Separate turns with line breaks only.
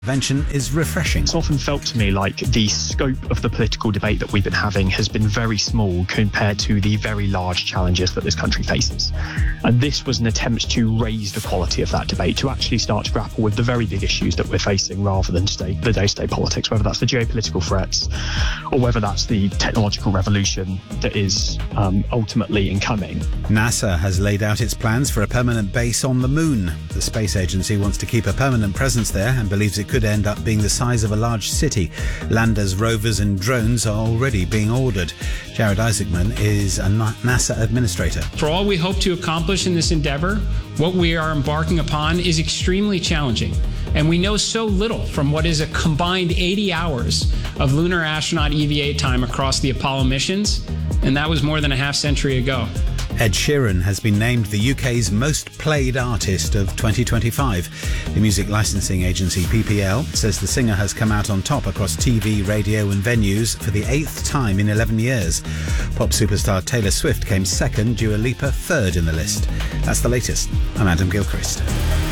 Intervention is refreshing.
It's often felt to me like the scope of the political debate that we've been having has been very small compared to the very large challenges that this country faces. And this was an attempt to raise the quality of that debate, to actually start to grapple with the very big issues that we're facing rather than the day-to-day politics, whether that's the geopolitical threats or whether that's the technological revolution that is ultimately incoming.
NASA has laid out its plans for a permanent base on the moon. The space agency wants to keep a permanent presence there and believes it could end up being the size of a large city. Landers, rovers and drones are already being ordered. Jared Isaacman is a NASA administrator.
For all we hope to accomplish in this endeavor, what we are embarking upon is extremely challenging. And we know so little from what is a combined 80 hours of lunar astronaut EVA time across the Apollo missions, and that was more than a half century ago.
Ed Sheeran has been named the UK's most played artist of 2025. The music licensing agency PPL says the singer has come out on top across TV, radio and venues for the 8th time in 11 years. Pop superstar Taylor Swift came second, Dua Lipa third in the list. That's the latest. I'm Adam Gilchrist.